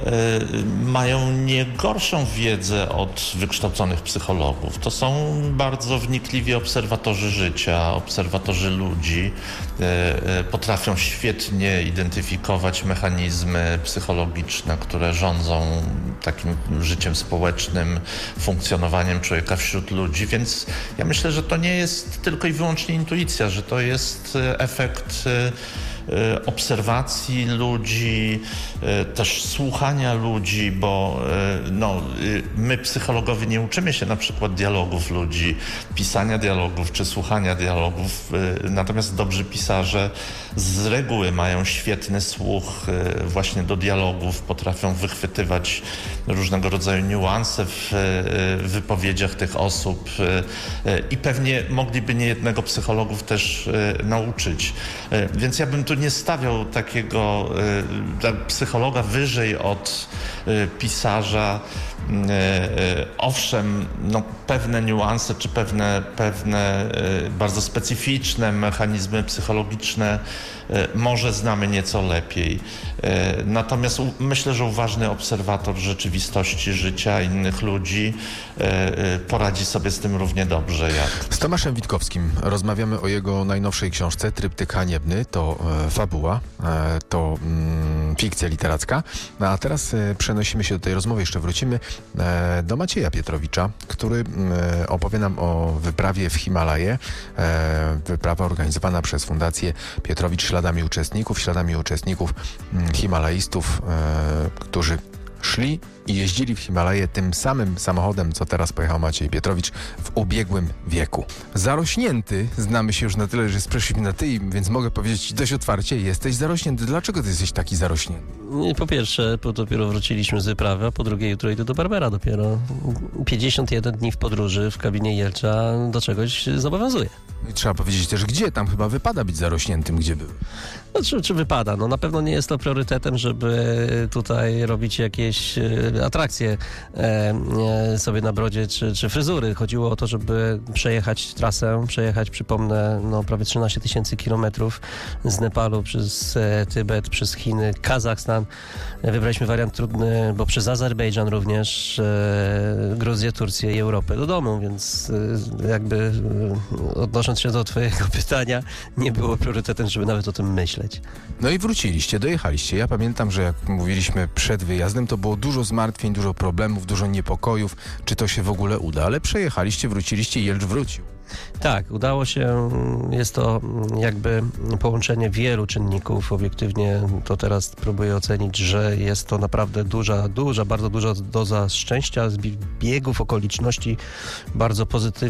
mają nie gorszą wiedzę od wykształconych psychologów. To są bardzo wnikliwi obserwatorzy życia, obserwatorzy ludzi. Potrafią świetnie identyfikować mechanizmy psychologiczne, które rządzą takim życiem społecznym, funkcjonowaniem człowieka wśród ludzi, więc ja myślę, że to nie jest tylko i wyłącznie intuicja, że to jest efekt obserwacji ludzi, też słuchania ludzi, bo my psychologowie nie uczymy się na przykład dialogów ludzi, pisania dialogów czy słuchania dialogów, natomiast dobrzy pisarze z reguły mają świetny słuch właśnie do dialogów, potrafią wychwytywać różnego rodzaju niuanse w wypowiedziach tych osób i pewnie mogliby niejednego psychologów też nauczyć. Więc ja bym tu nie stawiał takiego psychologa wyżej od pisarza. Owszem, pewne niuanse czy pewne bardzo specyficzne mechanizmy psychologiczne może znamy nieco lepiej. Natomiast myślę, że uważny obserwator rzeczywistości życia innych ludzi poradzi sobie z tym równie dobrze jak... Z Tomaszem Witkowskim rozmawiamy o jego najnowszej książce Tryptyk haniebny. To fabuła, to fikcja literacka. A teraz przenosimy się do tej rozmowy, jeszcze wrócimy do Macieja Pietrowicza, który opowie nam o wyprawie w Himalaje. Wyprawa organizowana przez Fundację Pietrowicz śladami uczestników himalaistów, którzy szli i jeździli w Himalaje tym samym samochodem, co teraz pojechał Maciej Pietrowicz w ubiegłym wieku. Zarośnięty, znamy się już na tyle, że przeszliśmy na ty, więc mogę powiedzieć dość otwarcie, jesteś zarośnięty. Dlaczego ty jesteś taki zarośnięty? Po pierwsze, dopiero wróciliśmy z wyprawy, a po drugie jutro idę do Barbera dopiero. 51 dni w podróży w kabinie Jelcza do czegoś zobowiązuje. I trzeba powiedzieć też, gdzie tam chyba wypada być zarośniętym, gdzie był. Czy wypada? Na pewno nie jest to priorytetem, żeby tutaj robić jakieś atrakcje sobie na brodzie czy fryzury. Chodziło o to, żeby przejechać trasę, przypomnę, prawie 13 000 kilometrów z Nepalu przez Tybet, przez Chiny, Kazachstan. Wybraliśmy wariant trudny, bo przez Azerbejdżan również, Gruzję, Turcję i Europę do domu, więc jakby odnosząc się do twojego pytania, nie było priorytetem, żeby nawet o tym myśleć. No i wróciliście, dojechaliście. Ja pamiętam, że jak mówiliśmy przed wyjazdem, to było dużo zmartwień, dużo problemów, dużo niepokojów, czy to się w ogóle uda, ale przejechaliście, wróciliście i Jelcz wrócił. Tak, udało się. Jest to jakby połączenie wielu czynników. Obiektywnie to teraz próbuję ocenić, że jest to naprawdę bardzo duża doza szczęścia, zbiegów okoliczności bardzo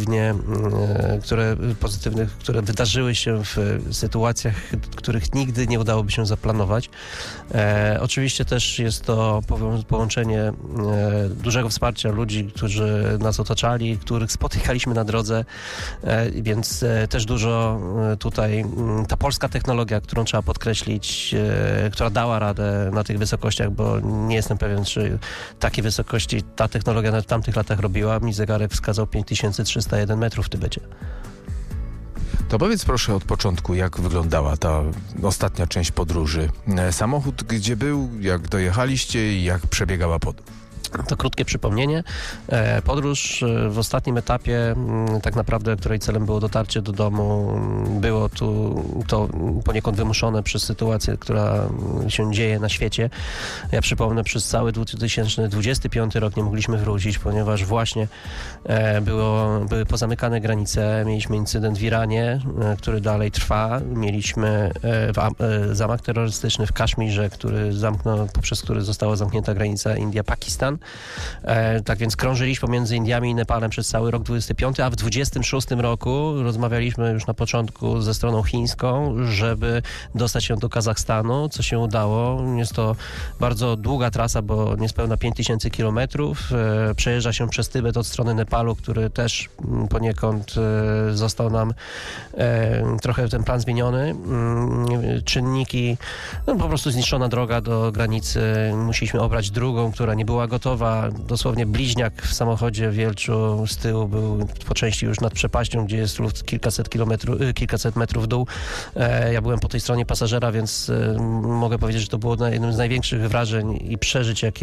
które wydarzyły się w sytuacjach, których nigdy nie udałoby się zaplanować. Oczywiście też jest to połączenie dużego wsparcia ludzi, którzy nas otaczali, których spotykaliśmy na drodze. Więc też dużo tutaj ta polska technologia, którą trzeba podkreślić, która dała radę na tych wysokościach, bo nie jestem pewien, czy takie wysokości ta technologia w tamtych latach robiła. Mi zegarek wskazał 5301 metrów w Tybecie. To powiedz proszę od początku, jak wyglądała ta ostatnia część podróży. Samochód gdzie był, jak dojechaliście i jak przebiegała podróż? To krótkie przypomnienie. Podróż w ostatnim etapie, tak naprawdę, której celem było dotarcie do domu, było to poniekąd wymuszone przez sytuację, która się dzieje na świecie. Ja przypomnę, przez cały 2025 rok nie mogliśmy wrócić, ponieważ właśnie były pozamykane granice. Mieliśmy incydent w Iranie, który dalej trwa. Mieliśmy zamach terrorystyczny w Kaszmirze, poprzez który została zamknięta granica India-Pakistan. Tak więc krążyliśmy pomiędzy Indiami i Nepalem przez cały rok 25, a w 26 roku rozmawialiśmy już na początku ze stroną chińską, żeby dostać się do Kazachstanu, co się udało. Jest to bardzo długa trasa, bo niespełna 5000 kilometrów. Przejeżdża się przez Tybet od strony Nepalu, który też poniekąd został nam trochę ten plan zmieniony. Czynniki, po prostu zniszczona droga do granicy. Musieliśmy obrać drugą, która nie była gotowa. Dosłownie bliźniak w samochodzie w Jelczu z tyłu był po części już nad przepaścią, gdzie jest luft kilkaset metrów w dół. Ja byłem po tej stronie pasażera, więc mogę powiedzieć, że to było jednym z największych wrażeń i przeżyć, jakie